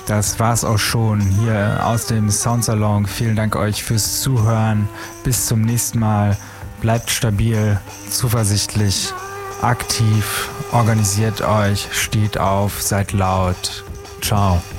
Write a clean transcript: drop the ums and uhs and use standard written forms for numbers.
Das war's auch schon hier aus dem Soundsalon. Vielen Dank euch fürs Zuhören. Bis zum nächsten Mal. Bleibt stabil, zuversichtlich, aktiv, organisiert euch, steht auf, seid laut. Ciao.